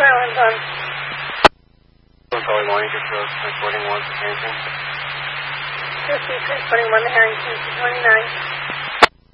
Island on. Early morning, just transporting 1 to Harrington. Transporting 1 to Harrington, 29.